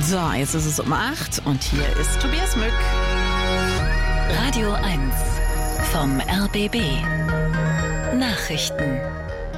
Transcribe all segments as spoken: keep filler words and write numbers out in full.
So, jetzt ist es um acht und hier ist Tobias Mück. Radio eins vom R B B. Nachrichten.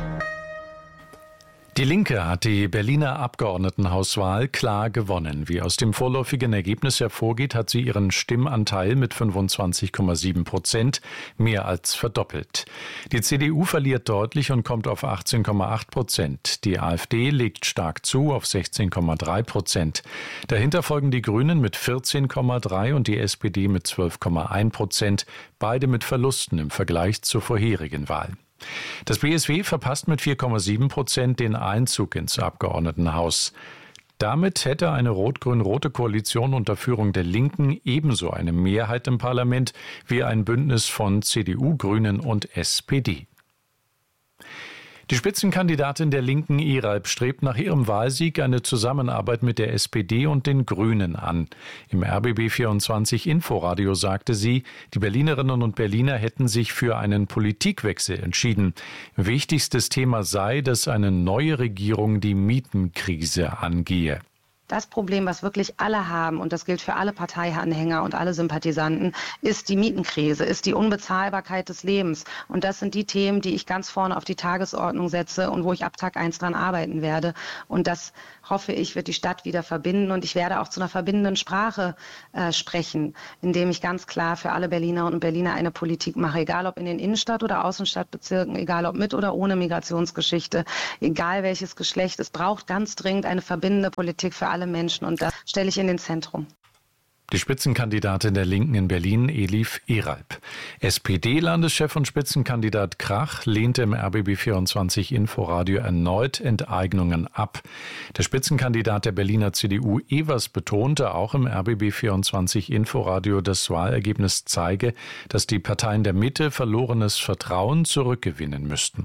Die Linke hat die Berliner Abgeordnetenhauswahl klar gewonnen. Wie aus dem vorläufigen Ergebnis hervorgeht, hat sie ihren Stimmanteil mit fünfundzwanzig Komma sieben Prozent mehr als verdoppelt. Die C D U verliert deutlich und kommt auf achtzehn Komma acht Prozent. Die AfD legt stark zu auf sechzehn Komma drei Prozent. Dahinter folgen die Grünen mit vierzehn Komma drei und die S P D mit zwölf Komma eins Prozent, beide mit Verlusten im Vergleich zur vorherigen Wahl. Das B S W verpasst mit vier Komma sieben Prozent den Einzug ins Abgeordnetenhaus. Damit hätte eine rot-grün-rote Koalition unter Führung der Linken ebenso eine Mehrheit im Parlament wie ein Bündnis von C D U, Grünen und S P D. Die Spitzenkandidatin der Linken, Eralp, strebt nach ihrem Wahlsieg eine Zusammenarbeit mit der S P D und den Grünen an. Im R B B vierundzwanzig Inforadio sagte sie, die Berlinerinnen und Berliner hätten sich für einen Politikwechsel entschieden. Wichtigstes Thema sei, dass eine neue Regierung die Mietenkrise angehe. Das Problem, was wirklich alle haben, und das gilt für alle Parteianhänger und alle Sympathisanten, ist die Mietenkrise, ist die Unbezahlbarkeit des Lebens. Und das sind die Themen, die ich ganz vorne auf die Tagesordnung setze und wo ich ab Tag eins dran arbeiten werde. Und das, hoffe ich, wird die Stadt wieder verbinden. Und ich werde auch zu einer verbindenden Sprache äh, sprechen, indem ich ganz klar für alle Berlinerinnen und Berliner eine Politik mache, egal ob in den Innenstadt- oder Außenstadtbezirken, egal ob mit oder ohne Migrationsgeschichte, egal welches Geschlecht. Es braucht ganz dringend eine verbindende Politik für alle Menschen, und das stelle ich in den Zentrum. Die Spitzenkandidatin der Linken in Berlin, Elif Eralp. S P D-Landeschef und Spitzenkandidat Krach lehnte im R B B vierundzwanzig Inforadio erneut Enteignungen ab. Der Spitzenkandidat der Berliner C D U, Evers, betonte auch im R B B vierundzwanzig Inforadio, das Wahlergebnis zeige, dass die Parteien der Mitte verlorenes Vertrauen zurückgewinnen müssten.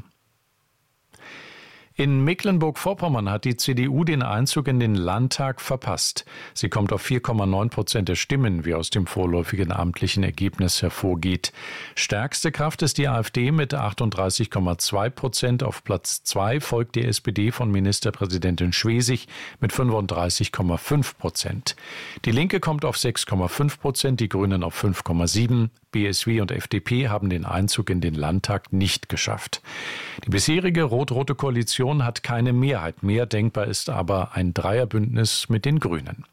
In Mecklenburg-Vorpommern hat die C D U den Einzug in den Landtag verpasst. Sie kommt auf vier Komma neun Prozent der Stimmen, wie aus dem vorläufigen amtlichen Ergebnis hervorgeht. Stärkste Kraft ist die AfD mit achtunddreißig Komma zwei Prozent. Auf Platz zwei folgt die S P D von Ministerpräsidentin Schwesig mit fünfunddreißig Komma fünf Prozent. Die Linke kommt auf sechs Komma fünf Prozent, die Grünen auf fünf Komma sieben. B S W und F D P haben den Einzug in den Landtag nicht geschafft. Die bisherige rot-rote Koalition hat keine Mehrheit mehr. Denkbar ist aber ein Dreierbündnis mit den Grünen.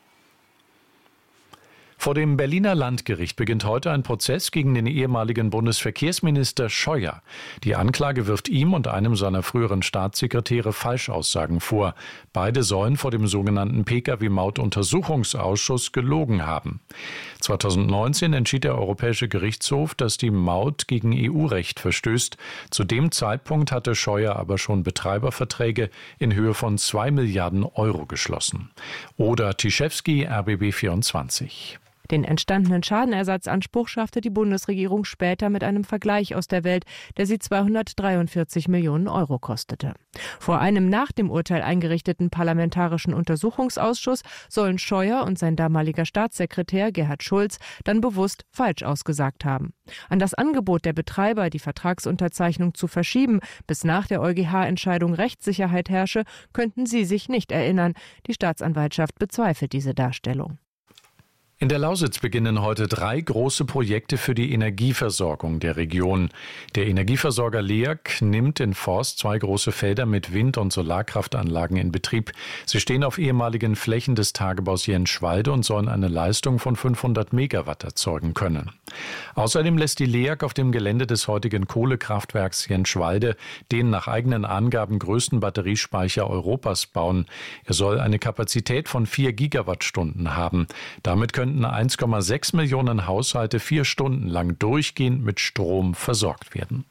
Vor dem Berliner Landgericht beginnt heute ein Prozess gegen den ehemaligen Bundesverkehrsminister Scheuer. Die Anklage wirft ihm und einem seiner früheren Staatssekretäre Falschaussagen vor. Beide sollen vor dem sogenannten P K W-Maut-Untersuchungsausschuss gelogen haben. zweitausendneunzehn entschied der Europäische Gerichtshof, dass die Maut gegen E U-Recht verstößt. Zu dem Zeitpunkt hatte Scheuer aber schon Betreiberverträge in Höhe von zwei Milliarden Euro geschlossen. Oder Tischewski, R B B vierundzwanzig. Den entstandenen Schadenersatzanspruch schaffte die Bundesregierung später mit einem Vergleich aus der Welt, der sie zweihundertdreiundvierzig Millionen Euro kostete. Vor einem nach dem Urteil eingerichteten Parlamentarischen Untersuchungsausschuss sollen Scheuer und sein damaliger Staatssekretär Gerhard Schulz dann bewusst falsch ausgesagt haben. An das Angebot der Betreiber, die Vertragsunterzeichnung zu verschieben, bis nach der EuGH-Entscheidung Rechtssicherheit herrsche, könnten sie sich nicht erinnern. Die Staatsanwaltschaft bezweifelt diese Darstellung. In der Lausitz beginnen heute drei große Projekte für die Energieversorgung der Region. Der Energieversorger L E A G nimmt in Forst zwei große Felder mit Wind- und Solarkraftanlagen in Betrieb. Sie stehen auf ehemaligen Flächen des Tagebaus Jenschwalde und sollen eine Leistung von fünfhundert Megawatt erzeugen können. Außerdem lässt die L E A G auf dem Gelände des heutigen Kohlekraftwerks Jenschwalde den nach eigenen Angaben größten Batteriespeicher Europas bauen. Er soll eine Kapazität von vier Gigawattstunden haben. Damit können eins Komma sechs Millionen Haushalte vier Stunden lang durchgehend mit Strom versorgt werden.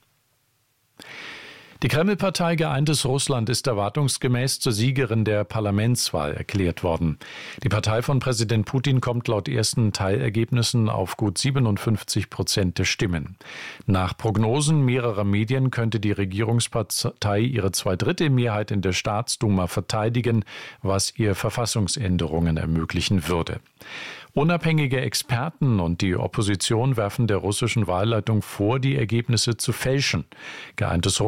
Die Kreml-Partei Geeintes Russland ist erwartungsgemäß zur Siegerin der Parlamentswahl erklärt worden. Die Partei von Präsident Putin kommt laut ersten Teilergebnissen auf gut siebenundfünfzig Prozent der Stimmen. Nach Prognosen mehrerer Medien könnte die Regierungspartei ihre Zweidrittelmehrheit in der Staatsduma verteidigen, was ihr Verfassungsänderungen ermöglichen würde. Unabhängige Experten und die Opposition werfen der russischen Wahlleitung vor, die Ergebnisse zu fälschen. Geeintes Russland hat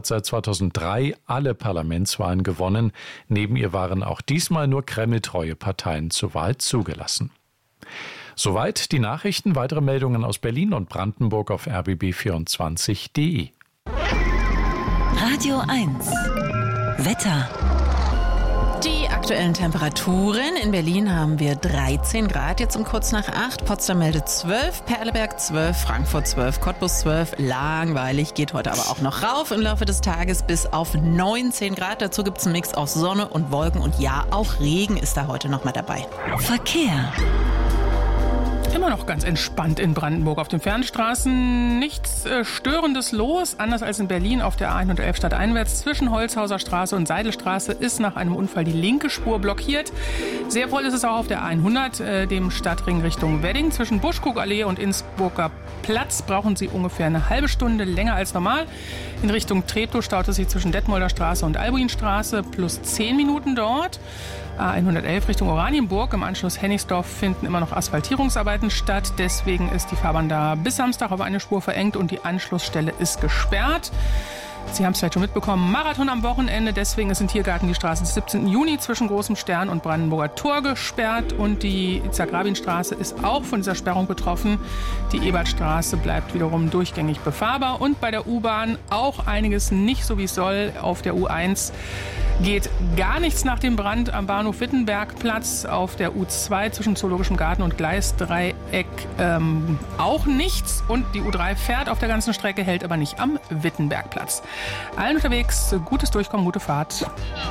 hat seit zweitausenddrei alle Parlamentswahlen gewonnen. Neben ihr waren auch diesmal nur kremltreue Parteien zur Wahl zugelassen. Soweit die Nachrichten. Weitere Meldungen aus Berlin und Brandenburg auf r b b vierundzwanzig punkt d e. Radio eins Wetter. Die aktuellen Temperaturen. In Berlin haben wir dreizehn Grad, jetzt um kurz nach acht. Potsdam meldet zwölf, Perleberg zwölf, Frankfurt zwölf, Cottbus zwölf. Langweilig, geht heute aber auch noch rauf im Laufe des Tages bis auf neunzehn Grad. Dazu gibt es einen Mix aus Sonne und Wolken und ja, auch Regen ist da heute noch mal dabei. Verkehr. Immer noch ganz entspannt in Brandenburg auf den Fernstraßen. Nichts äh, Störendes los. Anders als in Berlin auf der A hundertelf stadteinwärts zwischen Holzhauser Straße und Seidelstraße ist nach einem Unfall die linke Spur blockiert. Sehr voll ist es auch auf der A hundert, äh, dem Stadtring Richtung Wedding. Zwischen Buschkuckallee und Innsbrucker Platz brauchen Sie ungefähr eine halbe Stunde länger als normal. In Richtung Treptow staut es sich zwischen Detmolder Straße und Albuinstraße plus zehn Minuten dort. A hundertelf Richtung Oranienburg. Im Anschluss Hennigsdorf finden immer noch Asphaltierungsarbeiten statt. Deswegen ist die Fahrbahn da bis Samstag auf eine Spur verengt und die Anschlussstelle ist gesperrt. Sie haben es vielleicht schon mitbekommen, Marathon am Wochenende. Deswegen ist in Tiergarten die Straße des siebzehnten Juni zwischen Großem Stern und Brandenburger Tor gesperrt. Und die Itzhak-Rabin-Straße ist auch von dieser Sperrung betroffen. Die Ebertstraße bleibt wiederum durchgängig befahrbar. Und bei der U-Bahn auch einiges nicht so, wie es soll. Auf der U eins geht gar nichts nach dem Brand am Bahnhof Wittenbergplatz. Auf der U zwei zwischen Zoologischem Garten und Gleisdreieck ähm, auch nichts. Und die U drei fährt auf der ganzen Strecke, hält aber nicht am Wittenbergplatz. Allen unterwegs, gutes Durchkommen, gute Fahrt.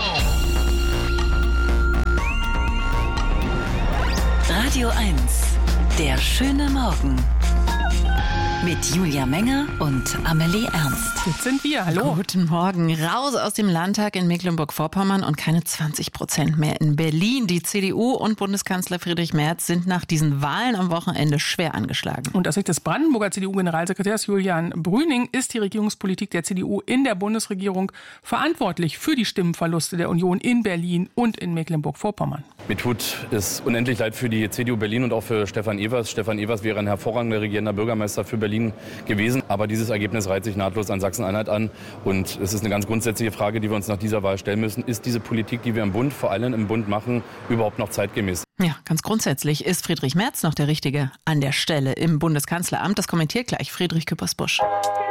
Radio eins, der schöne Morgen. Mit Julia Menger und Amelie Ernst. Jetzt sind wir. Hallo. Guten Morgen. Raus aus dem Landtag in Mecklenburg-Vorpommern und keine zwanzig Prozent mehr in Berlin. Die C D U und Bundeskanzler Friedrich Merz sind nach diesen Wahlen am Wochenende schwer angeschlagen. Und aus Sicht des Brandenburger C D U-Generalsekretärs Julian Brüning ist die Regierungspolitik der C D U in der Bundesregierung verantwortlich für die Stimmenverluste der Union in Berlin und in Mecklenburg-Vorpommern. Mir tut es unendlich leid für die C D U Berlin und auch für Stefan Evers. Stefan Evers wäre ein hervorragender regierender Bürgermeister für Berlin gewesen. Aber dieses Ergebnis reiht sich nahtlos an Sachsen-Anhalt an. Und es ist eine ganz grundsätzliche Frage, die wir uns nach dieser Wahl stellen müssen. Ist diese Politik, die wir im Bund, vor allem im Bund machen, überhaupt noch zeitgemäß? Ja, ganz grundsätzlich ist Friedrich Merz noch der Richtige an der Stelle im Bundeskanzleramt. Das kommentiert gleich Friedrich Küppersbusch.